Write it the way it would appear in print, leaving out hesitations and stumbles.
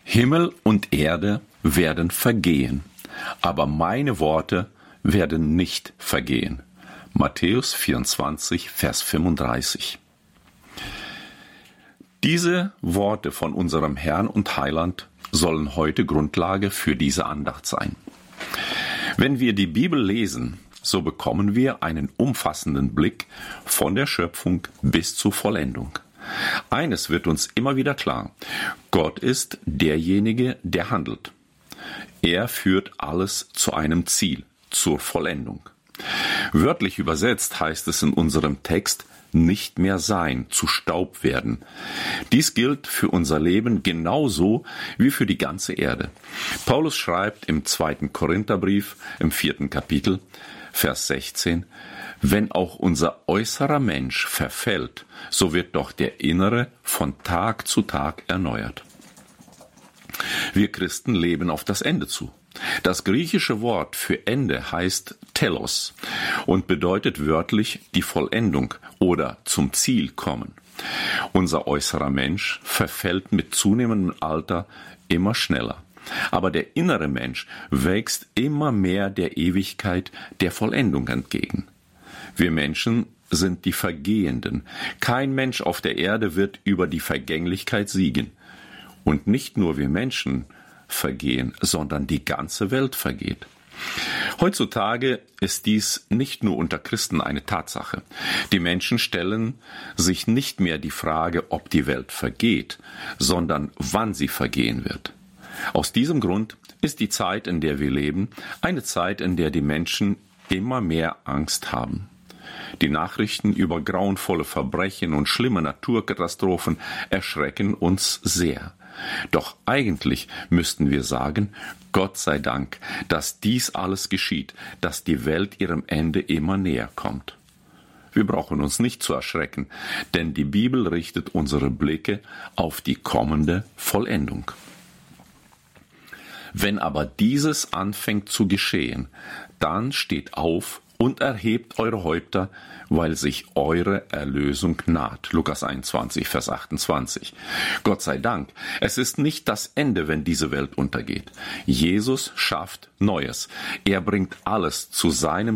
Himmel und Erde werden vergehen, aber meine Worte werden nicht vergehen. Matthäus 24, Vers 35. Diese Worte von unserem Herrn und Heiland sollen heute Grundlage für diese Andacht sein. Wenn wir die Bibel lesen, so bekommen wir einen umfassenden Blick von der Schöpfung bis zur Vollendung. Eines wird uns immer wieder klar: Gott ist derjenige, der handelt. Er führt alles zu einem Ziel, zur Vollendung. Wörtlich übersetzt heißt es in unserem Text: nicht mehr sein, zu Staub werden. Dies gilt für unser Leben genauso wie für die ganze Erde. Paulus schreibt im 2. Korintherbrief, im 4. Kapitel, Vers 16, wenn auch unser äußerer Mensch verfällt, so wird doch der innere von Tag zu Tag erneuert. Wir Christen leben auf das Ende zu. Das griechische Wort für Ende heißt telos und bedeutet wörtlich die Vollendung oder zum Ziel kommen. Unser äußerer Mensch verfällt mit zunehmendem Alter immer schneller. Aber der innere Mensch wächst immer mehr der Ewigkeit, der Vollendung entgegen. Wir Menschen sind die Vergehenden. Kein Mensch auf der Erde wird über die Vergänglichkeit siegen. Und nicht nur wir Menschen vergehen, sondern die ganze Welt vergeht. Heutzutage ist dies nicht nur unter Christen eine Tatsache. Die Menschen stellen sich nicht mehr die Frage, ob die Welt vergeht, sondern wann sie vergehen wird. Aus diesem Grund ist die Zeit, in der wir leben, eine Zeit, in der die Menschen immer mehr Angst haben. Die Nachrichten über grauenvolle Verbrechen und schlimme Naturkatastrophen erschrecken uns sehr. Doch eigentlich müssten wir sagen, Gott sei Dank, dass dies alles geschieht, dass die Welt ihrem Ende immer näher kommt. Wir brauchen uns nicht zu erschrecken, denn die Bibel richtet unsere Blicke auf die kommende Vollendung. Wenn aber dieses anfängt zu geschehen, dann steht auf und erhebt eure Häupter, weil sich eure Erlösung naht. Lukas 21, Vers 28. Gott sei Dank, es ist nicht das Ende, wenn diese Welt untergeht. Jesus schafft Neues. Er bringt alles zu seinem